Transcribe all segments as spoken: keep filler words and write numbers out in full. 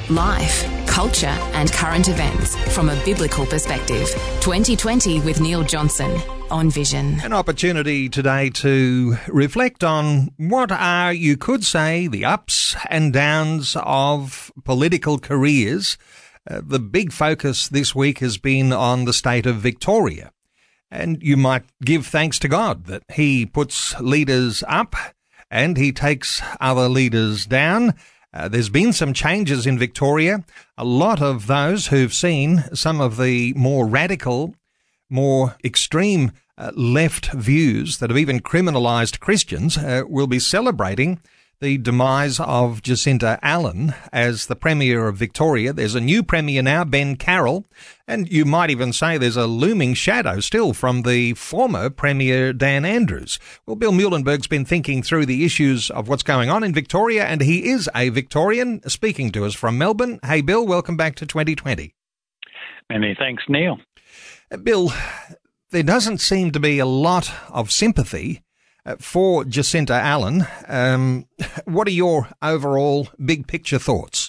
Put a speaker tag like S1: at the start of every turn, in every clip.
S1: Life, culture and current events from a biblical perspective. twenty twenty with Neil Johnson on Vision.
S2: An opportunity today to reflect on what are, you could say, the ups and downs of political careers. Uh, the big focus this week has been on the state of Victoria. And you might give thanks to God that he puts leaders up and he takes other leaders down. Uh, there's been some changes in Victoria. A lot of those who've seen some of the more radical, more extreme uh, left views that have even criminalised Christians uh, will be celebrating the demise of Jacinta Allan as the Premier of Victoria. There's a new Premier now, Ben Carroll, and you might even say there's a looming shadow still from the former Premier Dan Andrews. Well, Bill Muhlenberg's been thinking through the issues of what's going on in Victoria, and he is a Victorian speaking to us from Melbourne. Hey, Bill, welcome back to twenty twenty.
S3: Many thanks, Neil.
S2: Uh, Bill, there doesn't seem to be a lot of sympathy Uh, for Jacinta Allan. Um, what are your overall big picture thoughts?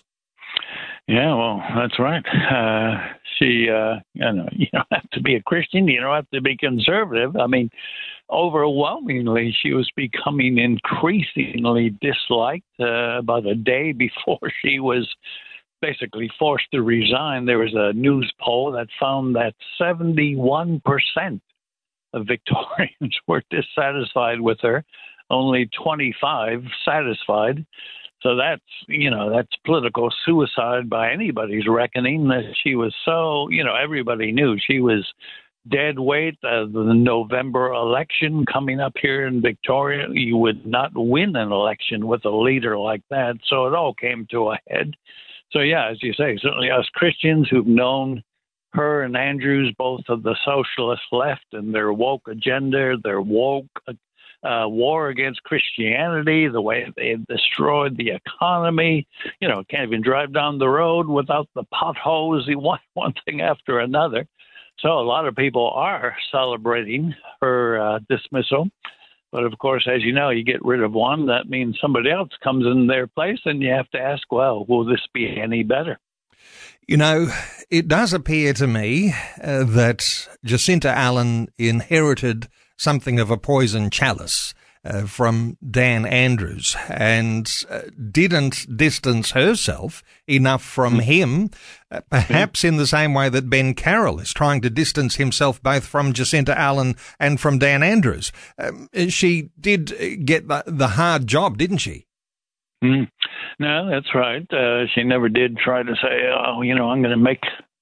S3: Yeah, well, that's right. Uh, she, uh, you know, you don't have to be a Christian. You don't have to be conservative. I mean, overwhelmingly, she was becoming increasingly disliked uh, by the day before she was basically forced to resign. There was a news poll that found that seventy-one percent of Victorians were dissatisfied with her, only twenty-five satisfied. So that's, you know, that's political suicide by anybody's reckoning, that she was so, you know, everybody knew she was dead weight. Uh, the November election coming up here in Victoria, you would not win an election with a leader like that. So it all came to a head. So, yeah, as you say, certainly us Christians who've known her and Andrews, both of the socialist left and their woke agenda, their woke uh, war against Christianity, the way they have destroyed the economy. You know, can't even drive down the road without the potholes, one, one thing after another. So a lot of people are celebrating her uh, dismissal. But, of course, as you know, you get rid of one, that means somebody else comes in their place, and you have to ask, well, will this be any better?
S2: You know, it does appear to me uh, that Jacinta Allan inherited something of a poison chalice uh, from Dan Andrews and uh, didn't distance herself enough from him, uh, perhaps in the same way that Ben Carroll is trying to distance himself both from Jacinta Allan and from Dan Andrews. Um, she did get the, the hard job, didn't she?
S3: Mm. No, that's right. Uh, she never did try to say, oh, you know, I'm going to make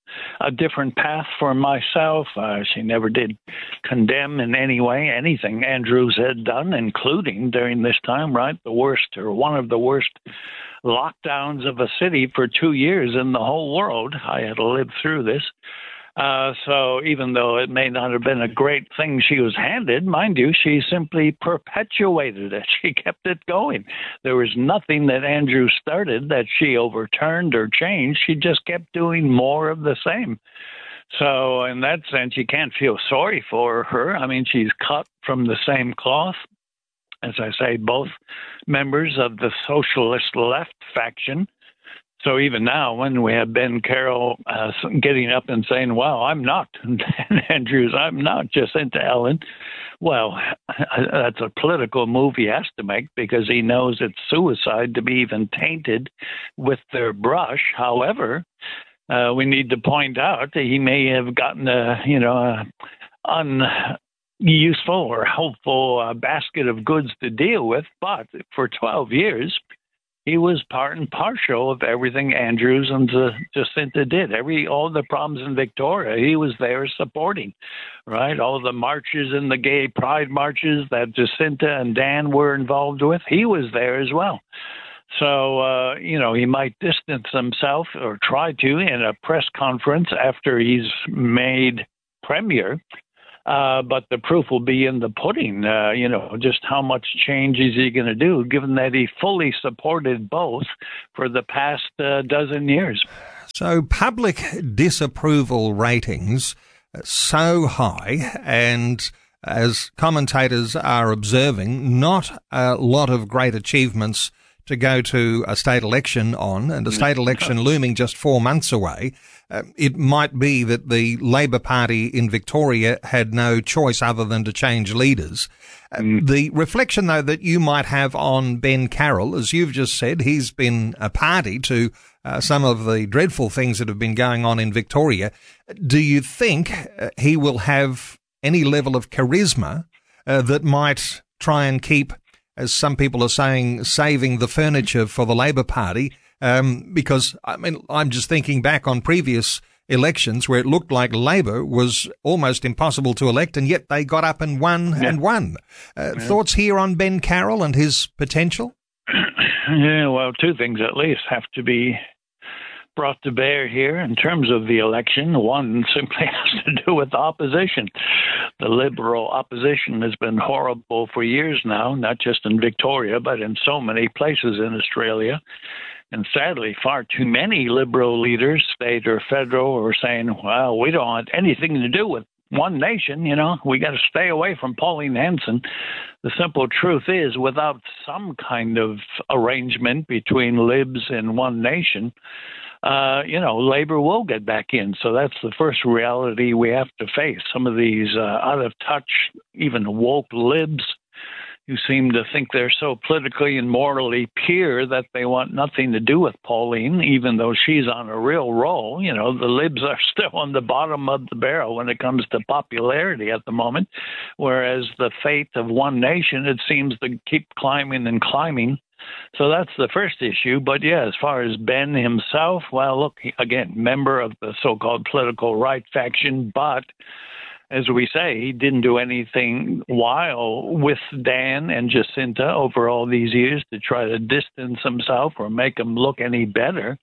S3: a different path for myself. Uh, she never did condemn in any way anything Andrews had done, including during this time, right, the worst or one of the worst lockdowns of a city for two years in the whole world. I had to live through this. Uh, so even though it may not have been a great thing she was handed, mind you, she simply perpetuated it. She kept it going. There was nothing that Andrew started that she overturned or changed. She just kept doing more of the same. So in that sense, you can't feel sorry for her. I mean, she's cut from the same cloth. As I say, both members of the socialist left faction. So even now, when we have Ben Carroll uh, getting up and saying, well, I'm not Dan Andrews, I'm not Jacinta Allan, well, that's a political move he has to make because he knows it's suicide to be even tainted with their brush. However, uh, we need to point out that he may have gotten a, you know, a unuseful or helpful uh, basket of goods to deal with, but for twelve years, he was part and partial of everything Andrews and Jacinta did. Every all the problems in Victoria, he was there supporting, right? All the marches and the gay pride marches that Jacinta and Dan were involved with, he was there as well. So, uh, you know, he might distance himself or try to in a press conference after he's made premier. Uh, but the proof will be in the pudding, uh, you know, just how much change is he going to do, given that he fully supported both for the past uh, dozen years.
S2: So public disapproval ratings so high, and as commentators are observing, not a lot of great achievements to go to a state election on, and a state election looming just four months away, uh, it might be that the Labor Party in Victoria had no choice other than to change leaders. Uh, mm. The reflection, though, that you might have on Ben Carroll, as you've just said, he's been a party to uh, some of the dreadful things that have been going on in Victoria. Do you think uh, he will have any level of charisma uh, that might try and keep, as some people are saying, saving the furniture for the Labor Party? Um, because, I mean, I'm just thinking back on previous elections where it looked like Labor was almost impossible to elect, and yet they got up and won yeah. and won. Uh, yeah. Thoughts here on Ben Carroll and his potential?
S3: Yeah, well, two things at least have to be brought to bear here in terms of the election. One simply has to do with the opposition. The Liberal opposition has been horrible for years now, not just in Victoria, but in so many places in Australia. And sadly, far too many Liberal leaders, state or federal, are saying, well, we don't want anything to do with One Nation, you know, we got to stay away from Pauline Hanson. The simple truth is, without some kind of arrangement between Libs and One Nation, uh, you know, Labor will get back in. So that's the first reality we have to face. Some of these uh, out of touch, even woke Libs, who seem to think they're so politically and morally pure that they want nothing to do with Pauline, even though she's on a real roll. You know, the Libs are still on the bottom of the barrel when it comes to popularity at the moment, whereas the fate of One Nation, it seems to keep climbing and climbing. So that's the first issue. But, yeah, as far as Ben himself, well, look, he, again, member of the so-called political right faction, but as we say, he didn't do anything while with Dan and Jacinta over all these years to try to distance himself or make him look any better.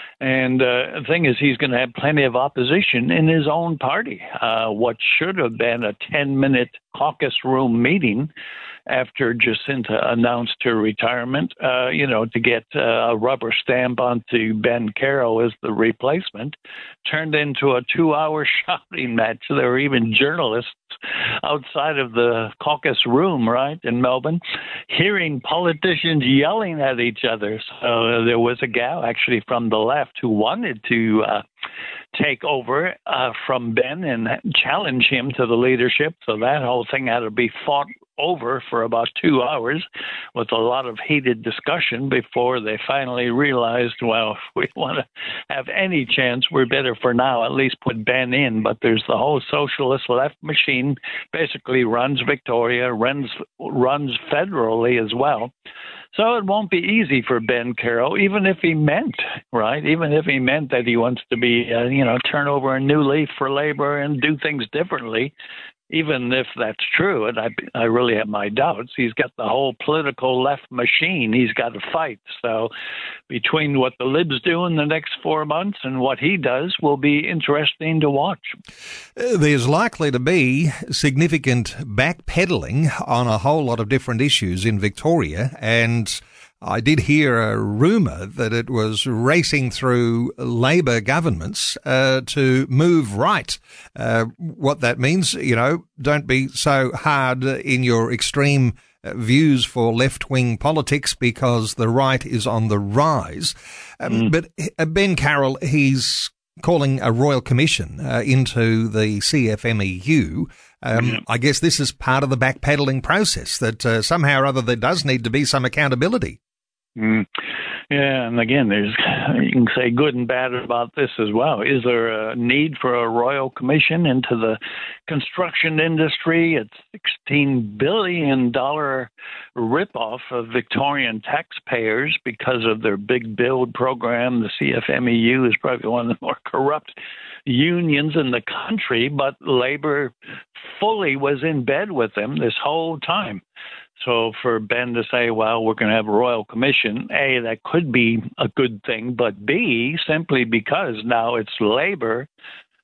S3: And uh, the thing is, he's going to have plenty of opposition in his own party. Uh, what should have been a ten-minute caucus room meeting after Jacinta announced her retirement, uh, you know, to get uh, a rubber stamp onto Ben Carroll as the replacement, turned into a two-hour shouting match. There were even journalists outside of the caucus room, right, in Melbourne, hearing politicians yelling at each other. So there was a gal, actually, from the left who wanted to uh, take over uh, from Ben and challenge him to the leadership. So that whole thing had to be fought over for about two hours with a lot of heated discussion before they finally realized, well, if we want to have any chance, we're better for now at least put Ben in. But there's the whole socialist left machine basically runs Victoria, runs, runs federally as well. So it won't be easy for Ben Carroll, even if he meant, right, even if he meant that he wants to be, uh, you know, turn over a new leaf for Labor and do things differently. Even if that's true, and I, I really have my doubts, he's got the whole political left machine he's got to fight. So between what the Libs do in the next four months and what he does will be interesting to watch.
S2: There's likely to be significant backpedaling on a whole lot of different issues in Victoria, and I did hear a rumour that it was racing through Labor governments uh, to move right. Uh, what that means, you know, don't be so hard in your extreme views for left-wing politics because the right is on the rise. Um, mm. But Ben Carroll, he's calling a royal commission uh, into the C F M E U. Um, yeah. I guess this is part of the backpedaling process, that uh, somehow or other there does need to be some accountability.
S3: Mm. Yeah, and again, there's you can say good and bad about this as well. Is there a need for a royal commission into the construction industry? It's sixteen billion dollars ripoff of Victorian taxpayers because of their big build program. The C F M E U is probably one of the more corrupt unions in the country, but Labor fully was in bed with them this whole time. So for Ben to say, well, we're going to have a royal commission, A, that could be a good thing, but B, simply because now it's Labor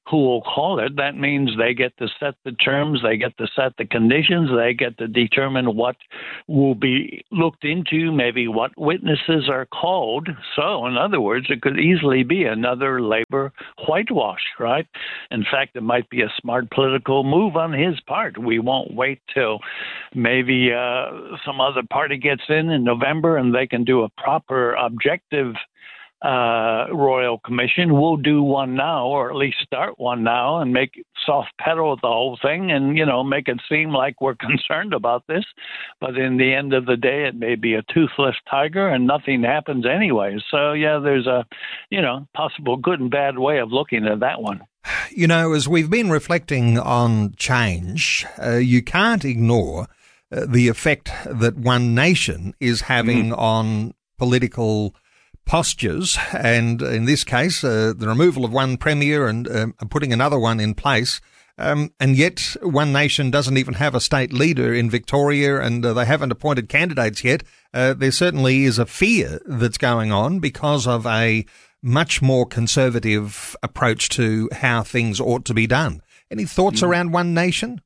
S3: who will call it. That means they get to set the terms, they get to set the conditions, they get to determine what will be looked into, maybe what witnesses are called. So, in other words, it could easily be another labor whitewash, right? In fact, it might be a smart political move on his part. We won't wait till maybe uh, some other party gets in in November and they can do a proper objective Uh, Royal Commission. We'll do one now, or at least start one now, and make soft pedal the whole thing, and you know, make it seem like we're concerned about this. But in the end of the day, it may be a toothless tiger, and nothing happens anyway. So yeah, there's a, you know, possible good and bad way of looking at that one.
S2: You know, as we've been reflecting on change, uh, you can't ignore uh, the effect that one nation is having mm. on political postures, and in this case, uh, the removal of one premier and uh, putting another one in place. Um, and yet one nation doesn't even have a state leader in Victoria, and uh, they haven't appointed candidates yet. Uh, there certainly is a fear that's going on because of a much more conservative approach to how things ought to be done. Any thoughts mm. around one nation?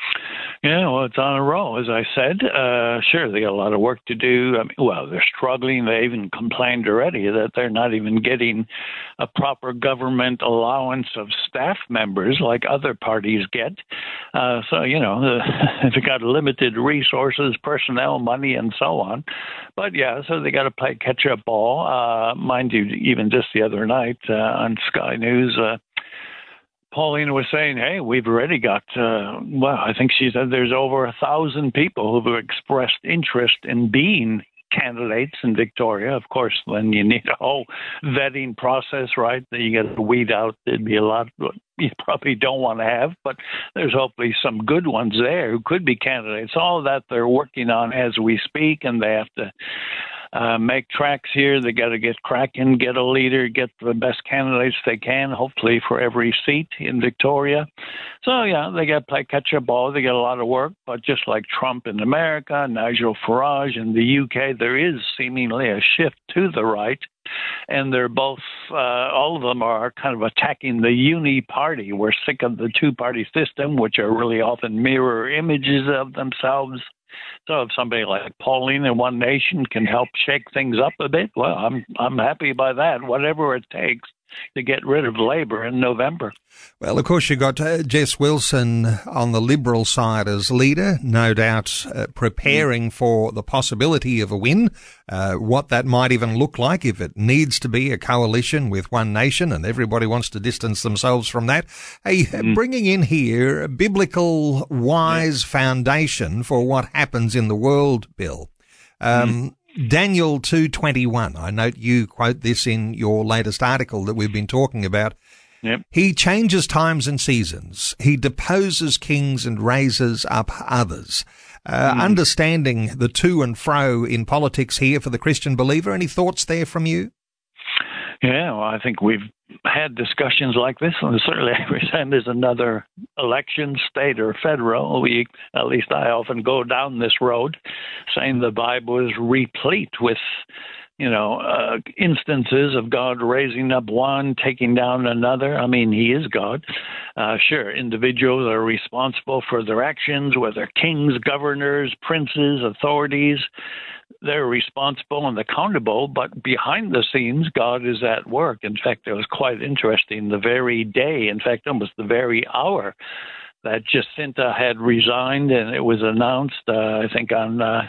S3: Yeah, well, it's on a roll, as I said. Uh, sure, they got a lot of work to do. I mean, well, they're struggling. They even complained already that they're not even getting a proper government allowance of staff members like other parties get. Uh, so, you know, they've got limited resources, personnel, money, and so on. But, yeah, so they got to play catch-up ball. Uh, mind you, even just the other night uh, on Sky News, uh, Paulina was saying, hey, we've already got, uh, well, I think she said there's over a thousand people who've expressed interest in being candidates in Victoria. Of course, then you need a whole vetting process, right? That you got to weed out. There'd be a lot you probably don't want to have, but there's hopefully some good ones there who could be candidates. All of that they're working on as we speak, and they have to Uh, make tracks here. They got to get cracking, get a leader, get the best candidates they can, hopefully for every seat in Victoria. So, yeah, they got to play catch-up ball. They got a lot of work, but just like Trump in America, Nigel Farage in the U K, there is seemingly a shift to the right. And they're both, uh, all of them are kind of attacking the uni party. We're sick of the two-party system, which are really often mirror images of themselves. So if somebody like Paulina in One Nation can help shake things up a bit, well, I'm I'm happy by that, whatever it takes to get rid of Labor in November.
S2: Well, of course, you've got uh, Jess Wilson on the Liberal side as leader, no doubt uh, preparing mm. for the possibility of a win, uh, what that might even look like if it needs to be a coalition with One Nation and everybody wants to distance themselves from that. Hey, mm. bringing in here a biblical wise yeah. foundation for what happens in the world, Bill. Um, mm. Daniel two twenty-one. I note you quote this in your latest article that we've been talking about.
S3: Yep.
S2: He changes times and seasons. He deposes kings and raises up others. Uh, mm. Understanding the to and fro in politics here for the Christian believer. Any thoughts there from you?
S3: Yeah, well, I think we've had discussions like this, and certainly every time there's another election, state or federal, we, at least I often go down this road, saying the Bible is replete with, you know, uh, instances of God raising up one, taking down another. I mean, he is God. Uh, sure, individuals are responsible for their actions, whether kings, governors, princes, authorities. They're responsible and accountable, but behind the scenes, God is at work. In fact, it was quite interesting. The very day, in fact, almost the very hour that Jacinta had resigned, and it was announced, uh, I think, on uh,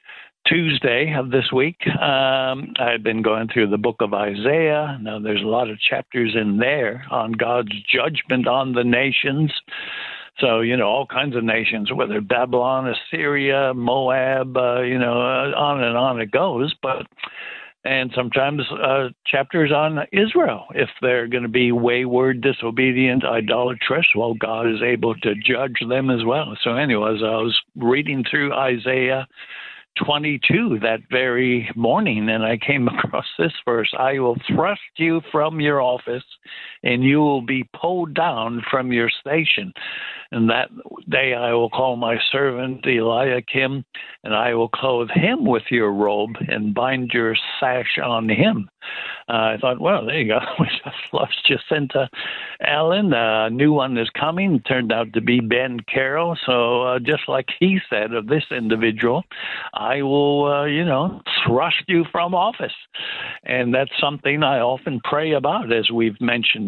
S3: Tuesday of this week. Um, I had been going through the book of Isaiah. Now, there's a lot of chapters in there on God's judgment on the nations. So, you know, all kinds of nations, whether Babylon, Assyria, Moab, uh, you know, uh, on and on it goes. But and sometimes uh, chapters on Israel, if they're going to be wayward, disobedient, idolatrous, well, God is able to judge them as well. So anyways, I was reading through Isaiah twenty-two that very morning, and I came across this verse: I will thrust you from your office, and you will be pulled down from your station. And that day I will call my servant Eliakim, and I will clothe him with your robe and bind your sash on him. Uh, I thought, well, there you go. We just lost Jacinta Allen. A uh, new one is coming. It turned out to be Ben Carroll. So uh, just like he said of this individual, I will, uh, you know, thrust you from office. And that's something I often pray about, as we've mentioned